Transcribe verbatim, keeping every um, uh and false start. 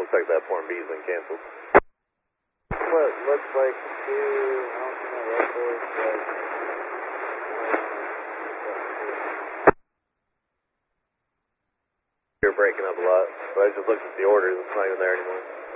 looks like that Form B's been canceled. What looks like two, I don't know, records, like, You're breaking up a lot, so I just looked at the orders, it's not even there anymore.